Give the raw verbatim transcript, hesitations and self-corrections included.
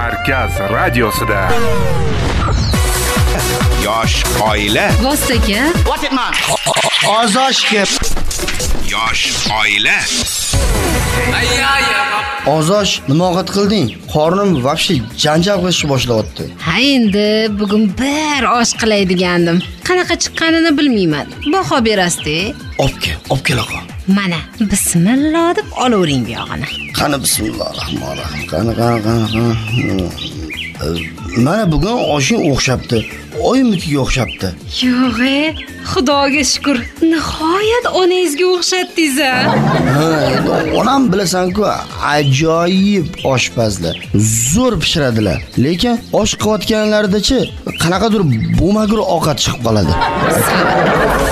Markaz radiosida. Yosh oila. Vostaka. What it man? Ozoshga. Yosh oila. Ozosh, nima ovqat qilding? Qornim vobshe janjal qilishni boshlayapti. Ha endi bugun bir osh qilaydigandim. Qanaqa chiqqanini bilmayman. Baho berasizda. Obke, obkelaqa. Mana, bismillah deb olavering bu yog'ini. Qani bismillahirrohmanirrohim. Qani, qani, qani. Mana bugun oshing o'xshabdi. Oyimnikiga o'xshabdi. Yo'q-e, Xudoga shukr. Nihoyat onangizga o'xshatdingiz. Ha, endi onam bilasan-ku, ajoyib oshpazlar. Zo'r pishiradilar. Lekin osh qilayotganlarida-chi, qanaqadir bo'magur ovqat chiqib qoladi.